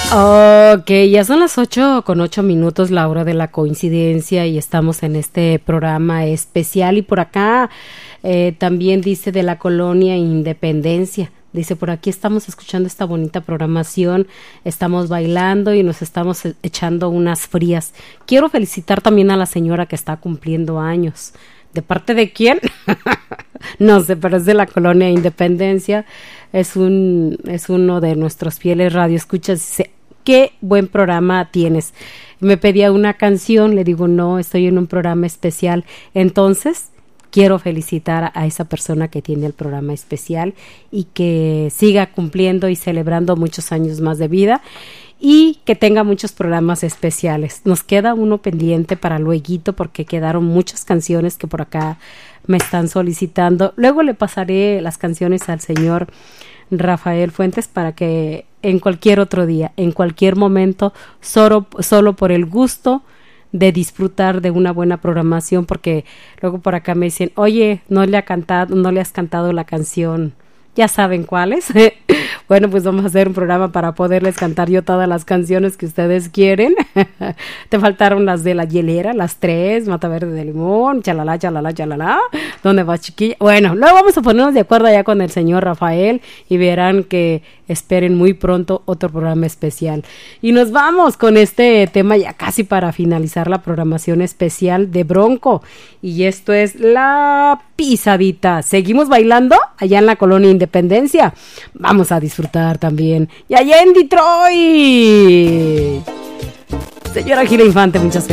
Ok, ya son las 8:08, la hora de la coincidencia, y estamos en este programa especial. Y por acá también dice de la colonia Independencia. Dice, por aquí estamos escuchando esta bonita programación, estamos bailando y nos estamos echando unas frías. Quiero felicitar también a la señora que está cumpliendo años. ¿De parte de quién? No sé, pero es de la colonia Independencia. Es uno de nuestros fieles radioescuchas. Dice, qué buen programa tienes. Me pedía una canción, le digo, no, estoy en un programa especial. Entonces, quiero felicitar a esa persona que tiene el programa especial y que siga cumpliendo y celebrando muchos años más de vida y que tenga muchos programas especiales. Nos queda uno pendiente para lueguito porque quedaron muchas canciones que por acá me están solicitando. Luego le pasaré las canciones al señor Rafael Fuentes para que en cualquier otro día, en cualquier momento, solo por el gusto de disfrutar de una buena programación, porque luego por acá me dicen, oye, no le has cantado la canción, ya saben cuáles. Bueno, pues vamos a hacer un programa para poderles cantar yo todas las canciones que ustedes quieren. Te faltaron las de la hielera, las 3, Mata Verde de Limón, chalala, chalala, chalala. ¿Dónde vas, chiquilla? Bueno, luego vamos a ponernos de acuerdo allá con el señor Rafael y verán que esperen muy pronto otro programa especial. Y nos vamos con este tema ya casi para finalizar la programación especial de Bronco. Y esto es La Pisadita. Seguimos bailando allá en la colonia Independencia. Vamos a disfrutar también. Y allá en Detroit. Señora Gila Infante, muchas gracias.